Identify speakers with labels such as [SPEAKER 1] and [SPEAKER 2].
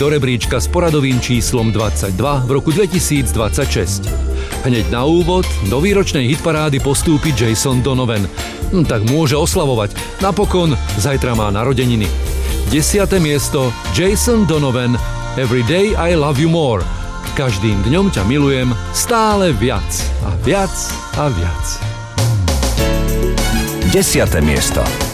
[SPEAKER 1] do rebríčka s poradovým číslom 22 v roku 2026. Hneď na úvod do výročnej hitparády postúpi Jason Donovan. Tak môže oslavovať. Napokon zajtra má narodeniny. 10. miesto Jason Donovan, Every Day I Love You More. Každým dňom ťa milujem stále viac a viac a viac.
[SPEAKER 2] 10. miesto.